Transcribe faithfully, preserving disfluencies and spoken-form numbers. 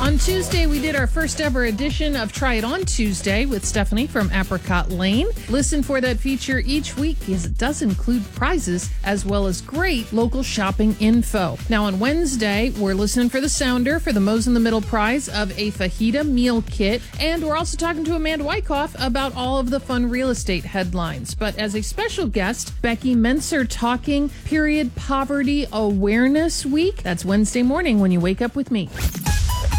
On Tuesday, we did our first ever edition of Try It On Tuesday with Stephanie from Apricot Lane. Listen for that feature each week because it does include prizes as well as great local shopping info. Now on Wednesday, we're listening for the sounder for the Moe's in the Middle prize of a fajita meal kit. And we're also talking to Amanda Wyckoff about all of the fun real estate headlines. But as a special guest, Becky Menser talking Period Poverty Awareness Week. That's Wednesday morning when you wake up with me.